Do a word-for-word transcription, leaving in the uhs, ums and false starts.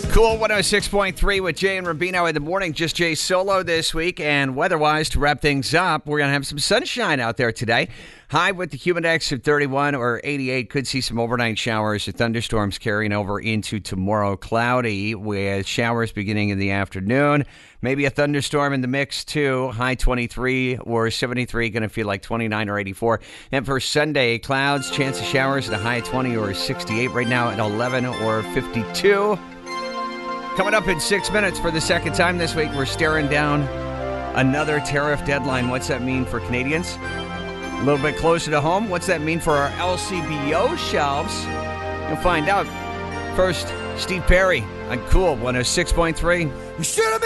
Cool one oh six point three with Jay and Rubino in the morning. Just Jay solo this week. And weather-wise, to wrap things up, we're going to have some sunshine out there today. High with the humid index of thirty-one or eighty-eight. Could see some overnight showers or thunderstorms carrying over into tomorrow. Cloudy with showers beginning in the afternoon. Maybe a thunderstorm in the mix, too. High twenty-three or seventy-three. Going to feel like twenty-nine or eighty-four. And for Sunday, clouds, chance of showers at a high twenty or sixty-eight. Right now at eleven or fifty-two. Coming up in six minutes for the second time this week, we're staring down another tariff deadline. What's that mean for Canadians? A little bit closer to home. What's that mean for our L C B O shelves? You'll find out. First, Steve Perry on Cool one oh six point three. We should have been